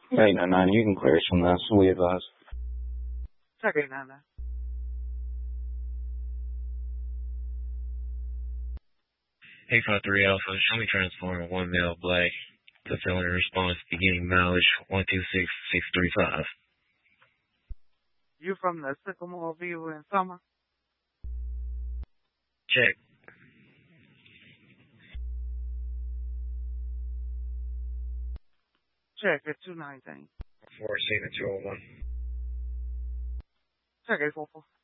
899, you can clear some of this, we advise. Check 899. Hey, 53 Alpha, show me transformer 1 male black. Fulfilling response, beginning mileage 126635. You from the Sycamore View in Summer? Check. Check at 219. 4 Sigma 201. Check 844.